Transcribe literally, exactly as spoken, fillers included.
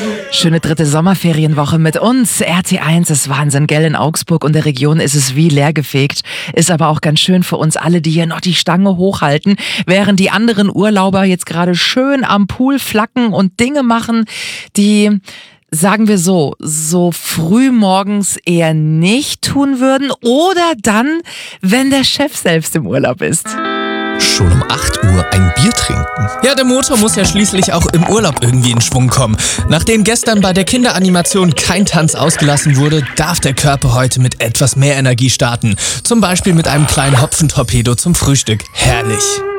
Schöne dritte Sommerferienwoche mit uns. R T eins ist Wahnsinn, gell? In Augsburg und der Region ist es wie leergefegt. Ist aber auch ganz schön für uns alle, die hier noch die Stange hochhalten, während die anderen Urlauber jetzt gerade schön am Pool flacken und Dinge machen, die, sagen wir so, so früh morgens eher nicht tun würden oder dann, wenn der Chef selbst im Urlaub ist. Schon um acht Uhr ein Bier trinken. Ja, der Motor muss ja schließlich auch im Urlaub irgendwie in Schwung kommen. Nachdem gestern bei der Kinderanimation kein Tanz ausgelassen wurde, darf der Körper heute mit etwas mehr Energie starten. Zum Beispiel mit einem kleinen Hopfentorpedo zum Frühstück. Herrlich.